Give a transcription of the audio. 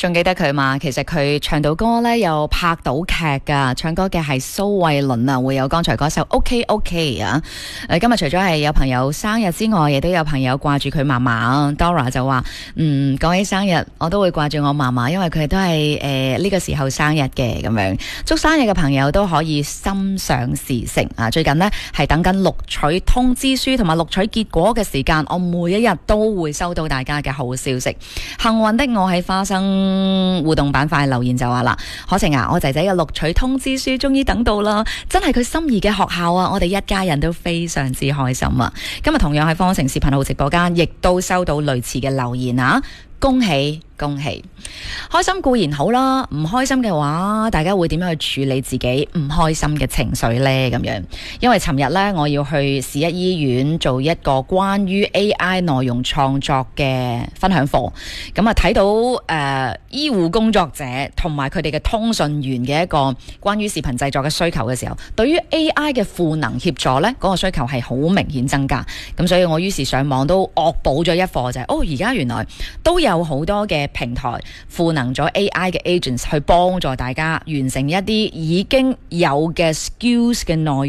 仲記得佢嘛？其實佢唱到歌呢，又拍到劇噶，唱歌嘅係蘇慧倫啊，會有剛才嗰首 OK OK 啊。今日除咗係有朋友生日之外，亦都有朋友掛住佢嫲嫲。Dora 就話，講起生日，我都會掛住我嫲嫲，因為佢都係呢個時候生日嘅咁樣。祝生日嘅朋友都可以心想事成啊！最近呢，係等緊錄取通知書同埋錄取結果嘅時間，我每一日都會收到大家嘅好消息。幸運的我喺花生互動板塊留言就話啦，可晴啊，我仔仔嘅錄取通知書終於等到啦，真係佢心儀嘅學校啊！我哋一家人都非常之開心啊！今日同樣喺方城視頻號直播間，亦都收到類似嘅留言啊！恭喜恭喜！開心固然好啦，唔開心嘅話，大家會點樣去處理自己唔開心嘅情緒呢？咁樣，因為尋日呢，我要去市一醫院做一個關於 AI 內容創作嘅分享課，咁啊睇到醫護工作者同埋佢哋嘅通訊員嘅一個關於視頻製作嘅需求嘅時候，對於 AI 嘅賦能協助呢，嗰個需求係好明顯增加。咁所以我於是上網都惡補咗一課，就係而家原來都有好多嘅平台賦能咗 AI 嘅 agents 去幫助大家完成一啲已經有嘅 skills 嘅內容。